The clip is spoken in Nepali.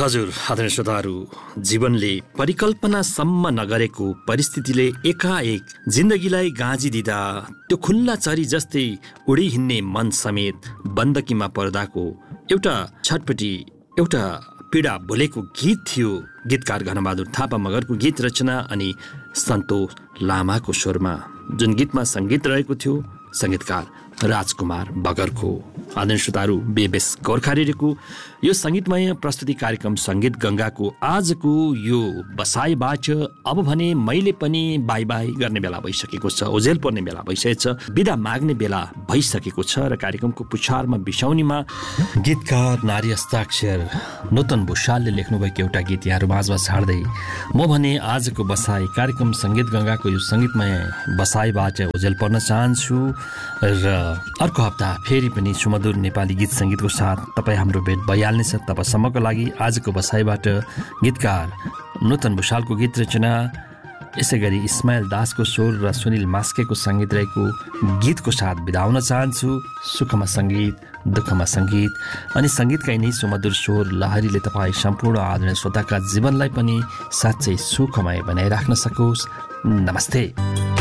हजुर आदरणीय श्रोताहरू, जीवनले परिकल्पनासम्म नगरेको परिस्थितिले एकाएक जिन्दगीलाई गाँजिदिँदा त्यो खुल्ला चरी जस्तै उडी हिँड्ने मन समेत बन्दकीमा पर्दाको एउटा छटपटी, एउटा पीडा बोलेको गीत थियो। गीतकार घनबहादुर थापा मगरको गीत रचना अनि सन्तोष लामाको स्वरमा, जुन गीतमा सङ्गीत रहेको थियो सङ्गीतकार राजकुमार बगरको। आदरणीय श्रोताहरू, बेबेस गोर्खा रेडियोको यो सङ्गीतमय प्रस्तुति कार्यक्रम सङ्गीत गङ्गाको आजको यो बसाइबाट अब भने मैले पनि बाई बाई गर्ने बेला भइसकेको छ, ओझेल पर्ने बेला भइसकेको छ, बिदा माग्ने बेला भइसकेको छ र कार्यक्रमको पुछारमा बिसाउनीमा गीतकार नारी हस्ताक्षर नूतन भुषालले लेख्नुभएको एउटा गीत यहाँहरू माझमा छाड्दै म भने आजको बसाई कार्यक्रम सङ्गीत गङ्गाको यो सङ्गीतमय बसाइबाट ओझेल पर्न चाहन्छु र अर्को हप्ता फेरि पनि सुमधुर नेपाली गीत सङ्गीतको साथ तपाईँ हाम्रो भेट भइहाल्नेछ। तपाईँसम्मको लागि आजको बसाइबाट गीतकार नूतन भुषालको गीत रचना, यसै गरी इस्माइल दासको स्वर र सुनिल मास्केको सङ्गीत रहेको गीतको साथ बिदा हुन चाहन्छु। सुखमा सङ्गीत, दुःखमा सङ्गीत अनि सङ्गीतका यिनै सुमधुर स्वर लहरीले तपाईँ सम्पूर्ण आदरणीय श्रोताका जीवनलाई पनि साँच्चै सुखमय बनाइराख्न सकोस्। नमस्ते।